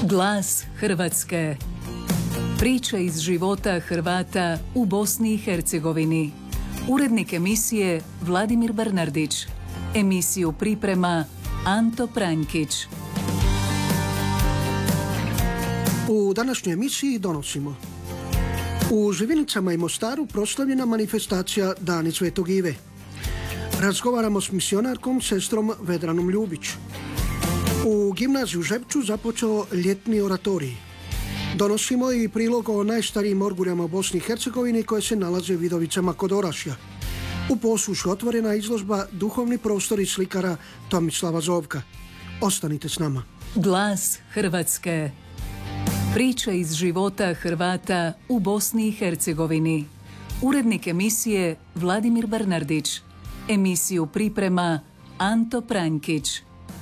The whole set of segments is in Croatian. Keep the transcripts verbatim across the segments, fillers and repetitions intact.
Glas Hrvatske. Priče iz života Hrvata u Bosni i Hercegovini. Urednik emisije Vladimir Bernardić. Emisiju priprema Anto Pranjkić. U današnjoj emisiji donosimo: u Živinicama i Mostaru proslavljena manifestacija Dani Svetog Ive. Razgovaramo s misionarkom sestrom Vedranom Ljubić. U gimnaziju Žepču započeo ljetni oratorij. Donosimo i prilog o najstarijim orguljama u Bosni i Hercegovini koje se nalaze u Vidovicama kod Orašja. U Posušu otvorena izložba Duhovni prostori slikara Tomislava Zovka. Ostanite s nama. Glas Hrvatske. Priče iz života Hrvata u Bosni i Hercegovini. Urednik emisije Vladimir Bernardić. Emisiju priprema Anto Pranjkić.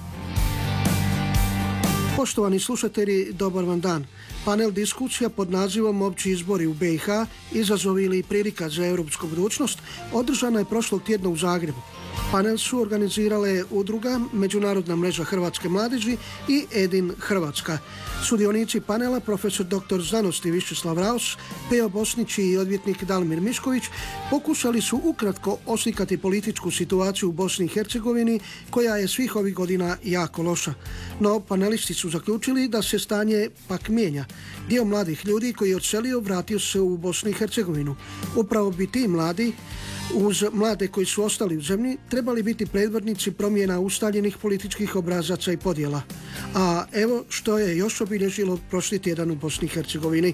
Poštovani slušatelji, dobar vam dan. Panel diskusija pod nazivom Opći izbori u B i H, izazovi ili prilika za europsku budućnost održana je prošlog tjedna u Zagrebu. Panel su organizirale udruga Međunarodna mreža Hrvatske mladeži i Edin Hrvatska. Sudionici panela profesor doktor znanosti Višeslav Raos, Peo Bosnić i odvjetnik Dalmir Mišković pokušali su ukratko oslikati političku situaciju u Bosni i Hercegovini koja je svih ovih godina jako loša. No panelisti su zaključili da se stanje pak mijenja. Dio mladih ljudi koji je odselio vratio se u Bosnu i Hercegovinu. Upravo bi ti mladi uz mlade koji su ostali u zemlji trebali biti predvodnici promjena ustaljenih političkih obrazaca i podjela. A evo što je još obilježilo prošli tjedan u Bosni i Hercegovini.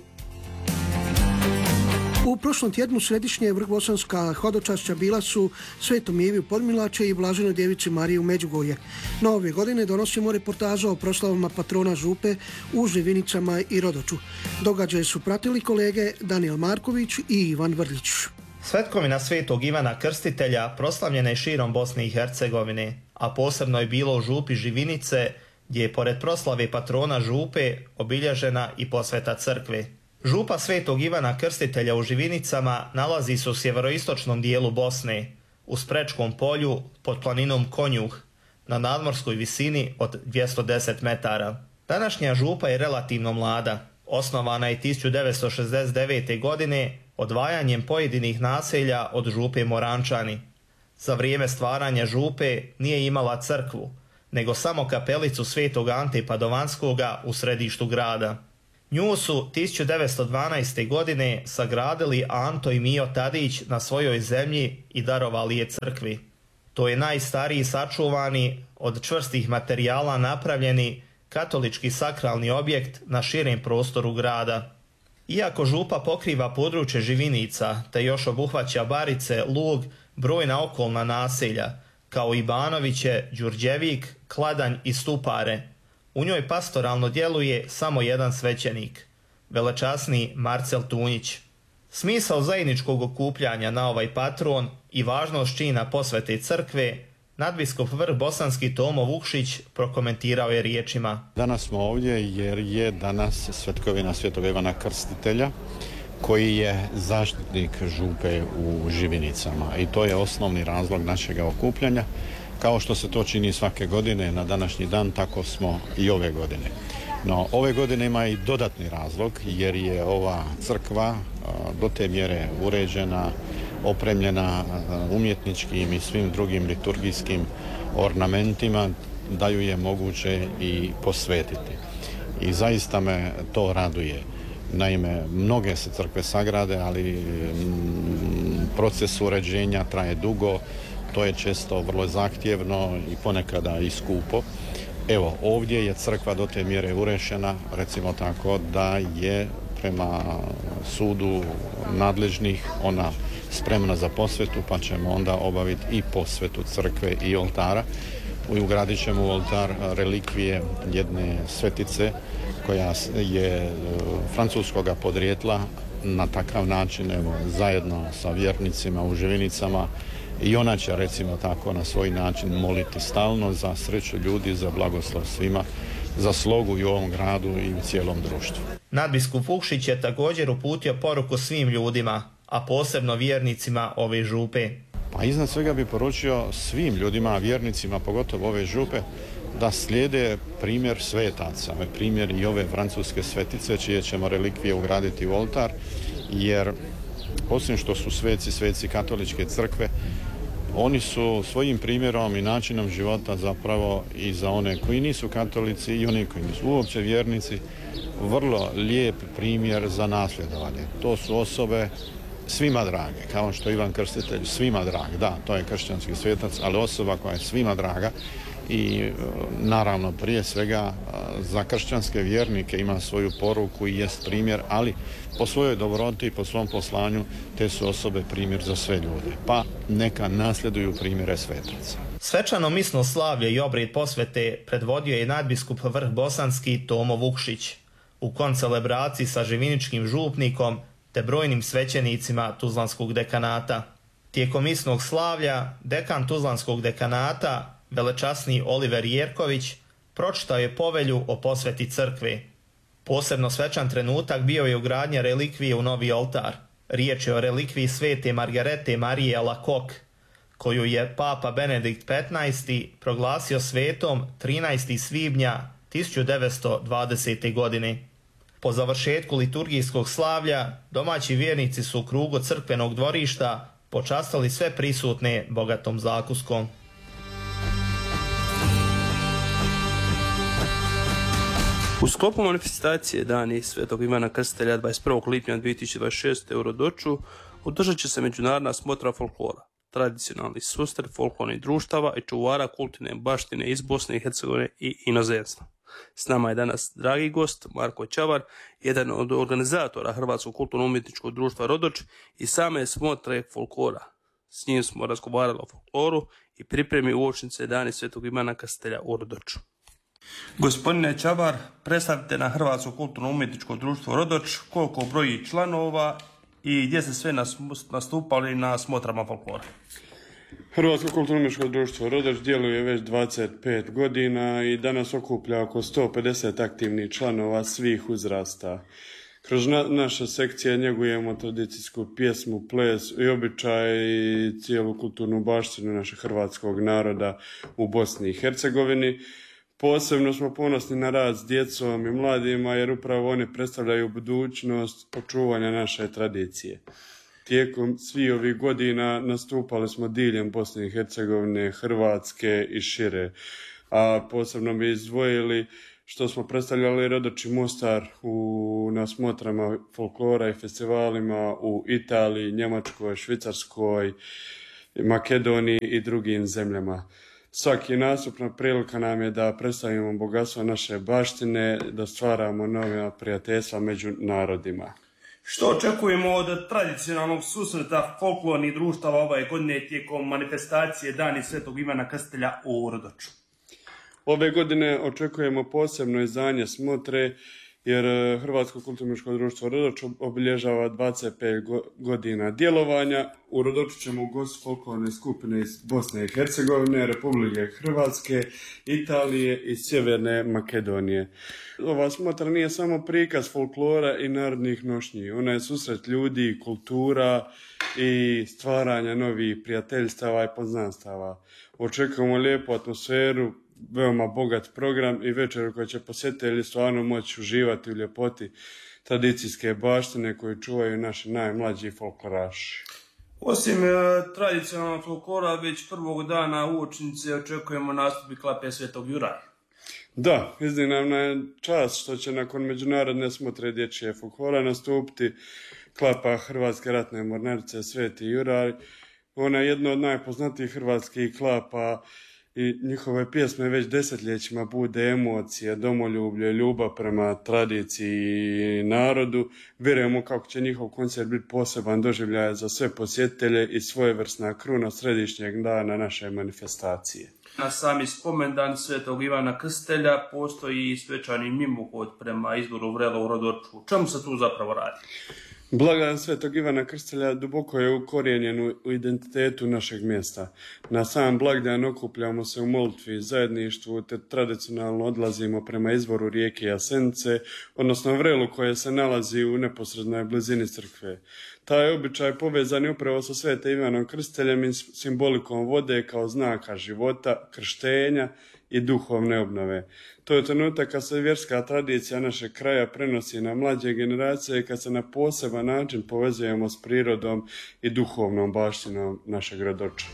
U prošlom tjednu središnje vrhbosanska hodočašća bila su Svetom Ivi u Podmilače i Blaženoj Djevici Mariji u Međugorje. No ove godine donosimo reportažu o proslavama patrona Župe u Živinicama i Rodoču. Događaje su pratili kolege Danijel Marković i Ivan Vrlić. Svetkovina Svetog Ivana Krstitelja proslavljena je širom Bosne i Hercegovine, a posebno je bilo u Župi Živinice, gdje je pored proslave patrona Župe obilježena i posveta crkve. Župa Svetog Ivana Krstitelja u Živinicama nalazi se u sjeveroistočnom dijelu Bosne, u Sprečkom polju pod planinom Konjuh, na nadmorskoj visini od dvjesto deset metara. Današnja župa je relativno mlada. Osnovana je tisuću devetsto šezdeset devete. godine odvajanjem pojedinih naselja od župe Morančani. Za vrijeme stvaranja župe nije imala crkvu, nego samo kapelicu Svetog Ante Padovanskoga u središtu grada. Nju su tisuću devetsto dvanaeste. godine sagradili Anto i Mijo Tadić na svojoj zemlji i darovali je crkvi. To je najstariji sačuvani, od čvrstih materijala napravljeni katolički sakralni objekt na širem prostoru grada. Iako župa pokriva područje Živinica, te još obuhvaća Barice, Lug, brojna okolna naselja, kao i Banoviće, Đurđevik, Kladanj i Stupare, u njoj pastoralno djeluje samo jedan svećenik, velečasni Marcel Tunjić. Smisao zajedničkog okupljanja na ovaj patron i važnost čina posvete crkve nadbiskup vrhbosanski Tomo Vukšić prokomentirao je riječima: Danas smo ovdje jer je danas svetkovina Svetog Ivana Krstitelja, koji je zaštitnik župe u Živinicama, i to je osnovni razlog našeg okupljanja. Kao što se to čini svake godine na današnji dan, tako smo i ove godine. No, ove godine ima i dodatni razlog, jer je ova crkva do te mjere uređena, opremljena umjetničkim i svim drugim liturgijskim ornamentima da ju je moguće i posvetiti. I zaista me to raduje. Naime, mnoge se crkve sagrade, ali proces uređenja traje dugo, to je često vrlo zahtjevno i ponekada i skupo. Evo, ovdje je crkva do te mjere urešena, recimo tako, da je prema sudu nadležnih ona spremna za posvetu, pa ćemo onda obaviti i posvetu crkve i oltara. Ugradit ćemo u oltar relikvije jedne svetice koja je francuskoga podrijetla. Na takav način, evo, zajedno sa vjernicima u Živinicama, i ona će, recimo tako, na svoj način moliti stalno za sreću ljudi, za blagoslov svima, za slogu i u ovom gradu i u cijelom društvu. Nadbiskup Vukšić je također uputio poruku svim ljudima, a posebno vjernicima ove župe. Pa iznad svega bi poručio svim ljudima, vjernicima, pogotovo ove župe, da slijede primjer svetaca, primjer i ove francuske svetice čije ćemo relikvije ugraditi u oltar, jer osim što su sveci, sveci katoličke crkve, oni su svojim primjerom i načinom života zapravo i za one koji nisu katolici i oni koji nisu uopće vjernici vrlo lijep primjer za nasljedovanje. To su osobe svima drage, kao što Ivan Krstitelj svima drag, da, to je kršćanski svetac, ali osoba koja je svima draga i naravno prije svega za kršćanske vjernike ima svoju poruku i jest primjer, ali po svojoj dobroti i po svom poslanju te su osobe primjer za sve ljude, pa neka nasljeduju primjere svetaca. Svečano misno slavlje i obred posvete predvodio je nadbiskup Vrh Bosanski Tomo Vukšić u koncelebraciji sa živiničkim župnikom te brojnim svećenicima Tuzlanskog dekanata. Tijekom misnog slavlja dekan Tuzlanskog dekanata, velečasni Oliver Jerković, pročitao je povelju o posveti crkve. Posebno svečan trenutak bio je ugradnja relikvije u novi oltar. Riječ je o relikviji svete Margarete Marije Alacoque, koju je papa Benedikt petnaesti. proglasio svetom trinaestog svibnja tisuću devetsto dvadesete. godine. Po završetku liturgijskog slavlja, domaći vjernici su u krugu crkvenog dvorišta počastili sve prisutne bogatom zakuskom. U sklopu manifestacije Dani Svetog Ivana Krstitelja dvadeset prvog lipnja dvije tisuće dvadeset šeste. u Rodoču održat će se međunarodna smotra folklora, tradicionalni susret folklornih društava i čuvara kulturne baštine iz Bosne i Hercegovine i inozemstva. S nama je danas dragi gost Marko Čavar, jedan od organizatora Hrvatskog kulturno-umjetničkog društva Rodoč i same smotre folklora. S njim smo razgovarali o folkloru i pripremi uočnice Dani Svetog Ivana Krstitelja u Rodoču. Gospodine Čavar, predstavite na Hrvatsko kulturno-umjetničko društvo Rodoč koliko broji članova i gdje ste sve nastupali na smotrama folklora. Hrvatsko kulturno-umjetničko društvo Rodoč djeluje već dvadeset pet godina i danas okuplja oko sto pedeset aktivnih članova svih uzrasta. Kroz na, naše sekcije njegujemo tradicijsku pjesmu, ples i običaj i cijelu kulturnu baštinu našeg hrvatskog naroda u Bosni i Hercegovini. Posebno smo ponosni na rad s djecom i mladima jer upravo oni predstavljaju budućnost očuvanja naše tradicije. Tijekom svih ovih godina nastupali smo diljem Bosne i Hercegovine, Hrvatske i šire, a posebno bi izdvojili što smo predstavljali Rodoč i Mostar u, na smotrama folklora i festivalima u Italiji, Njemačkoj, Švicarskoj, Makedoniji i drugim zemljama. Svaki nastupna prilika nam je da predstavimo bogatstvo naše baštine, da stvaramo nove prijateljstva među narodima. Što očekujemo od tradicionalnog susreta folklornih društava ove godine tijekom manifestacije Dani Svetog Ivana Krstitelja u Rodoču? Ove godine očekujemo posebno izdanje smotre jer Hrvatsko kulturno-umjetničko društvo Rodoč obilježava dvadeset pet godina djelovanja. U Rodoču ćemo ugostiti folklorne skupine iz Bosne i Hercegovine, Republike Hrvatske, Italije i Sjeverne Makedonije. Ova smotra nije samo prikaz folklora i narodnih nošnji, ona je susret ljudi, kultura i stvaranja novih prijateljstava i poznanstava. Očekujemo lijepu atmosferu, veoma bogat program i večer u kojoj će posjetitelji stvarno moći uživati u ljepoti tradicijske baštine koju čuvaju naši najmlađi folkloraši. Osim e, tradicionalnog folklora, već prvog dana uočnice očekujemo nastup klape Svetog Juraja. Da, iznimna je čast što će nakon međunarodne smotre dječje folklora nastupiti klapa Hrvatske ratne mornarice Sveti Juraj. Ona je jedna od najpoznatijih hrvatskih klapa i njihove pjesme već desetljećima bude emocije, domoljublje, ljubav prema tradiciji i narodu. Vjerujemo kako će njihov koncert biti poseban doživljaj za sve posjetitelje i svojevrsna kruna središnjeg dana naše manifestacije. Na sami spomendan Svetog Ivana Krstitelja postoji svečani mimohod prema izvoru Vrelo u Rodoču. O čemu se tu zapravo radi? Blagdan Svetog Ivana Krstitelja duboko je ukorijenjen u identitetu našeg mjesta. Na sam blagdan okupljamo se u molitvi, zajedništvu te tradicionalno odlazimo prema izvoru rijeke Jasenice, odnosno Vrelu koje se nalazi u neposrednoj blizini crkve. Taj običaj povezan je upravo sa Svetim Ivanom Krstiteljem i simbolikom vode kao znaka života, krštenja i duhovne obnove. To je trenutak kad se vjerska tradicija našeg kraja prenosi na mlađe generacije i kad se na poseban način povezujemo s prirodom i duhovnom baštinom našeg rodoča.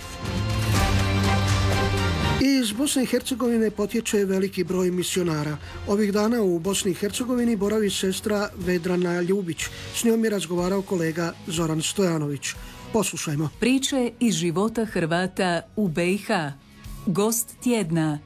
Iz Bosne i Hercegovine potječe veliki broj misionara. Ovih dana u Bosni i Hercegovini boravi sestra Vedrana Ljubić. S njom je razgovarao kolega Zoran Stojanović. Poslušajmo. Priče iz života Hrvata u B i H. Gost tjedna.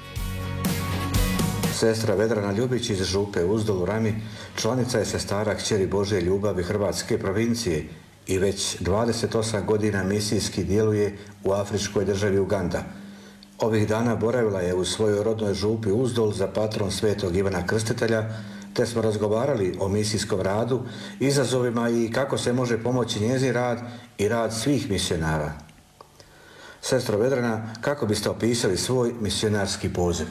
Sestra Vedrana Ljubić iz Župe Uzdol u Rami članica je sestara Kćeri Božje ljubavi Hrvatske provincije i već dvadeset osam godina misijski djeluje u afričkoj državi Uganda. Ovih dana boravila je u svojoj rodnoj Župi Uzdol za patron svetog Ivana Krstitelja, te smo razgovarali o misijskom radu, izazovima i kako se može pomoći njezin rad i rad svih misionara. Sestro Vedrana, kako biste opisali svoj misionarski poziv?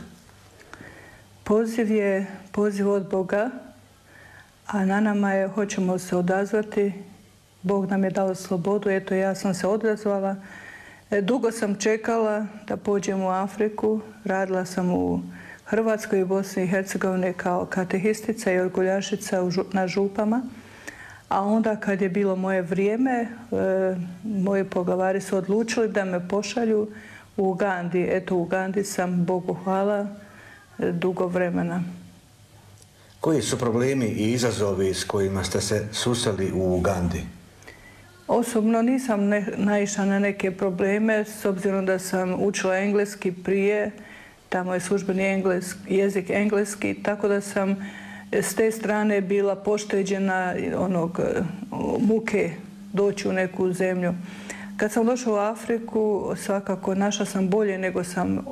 Poziv je poziv od Boga, a na nama je hoćemo se odazvati. Bog nam je dao slobodu, eto ja sam se odazvala. Dugo sam čekala da pođem u Afriku, radila sam u Hrvatskoj i Bosni i Hercegovini kao katehistica i odgoljašica na župama. A onda kad je bilo moje vrijeme, moji poglavari su odlučili da me pošalju u Ugandi. Eto, u Ugandi sam, Bogu hvala, dugo vremena. Koji su problemi i izazovi s kojima ste se susreli u Ugandi? Osobno nisam ne, naišla na neke probleme, s obzirom da sam učila engleski prije, tamo je službeni engles, jezik engleski, tako da sam s te strane bila pošteđena onog muke doći u neku zemlju. Kad sam došla u Afriku, svakako našla sam bolje nego sam e,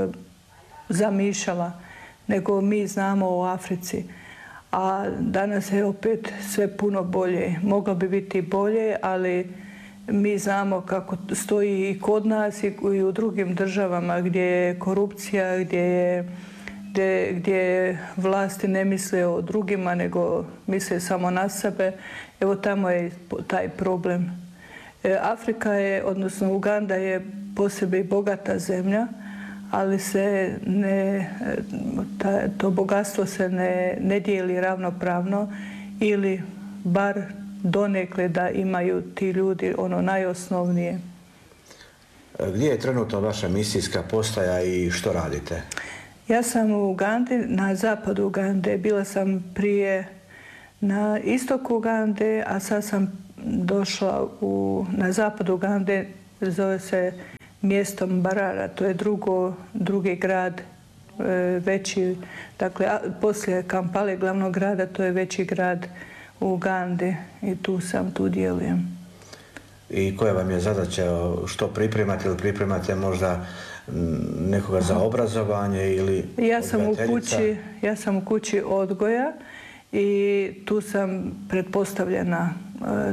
zamišljala, nego mi znamo o Africi. A danas je opet sve puno bolje. Moglo bi biti bolje, ali mi znamo kako stoji i kod nas i u drugim državama gdje je korupcija, gdje, je, gdje, gdje vlasti ne misle o drugima, nego misle samo na sebe. Evo tamo je taj problem. Afrika je, odnosno Uganda je po sebi bogata zemlja, ali se ne, ta, to bogatstvo se ne, ne dijeli ravnopravno ili bar donekle da imaju ti ljudi ono najosnovnije. Gdje je trenutno vaša misijska postaja i što radite? Ja sam u Ugandi, na zapadu Ugande. Bila sam prije na istoku Ugande, a sad sam došla u, na zapadu Ugande, zove se mjestom Barara, to je drugo, drugi grad, e, veći, dakle, a, poslije Kampale, glavnog grada, to je veći grad u Ugandi i tu sam, tu djelujem. I koja vam je zadaća, što pripremate ili pripremate možda nekoga za obrazovanje ili ja sam u kući, ja sam u kući odgoja i tu sam pretpostavljena,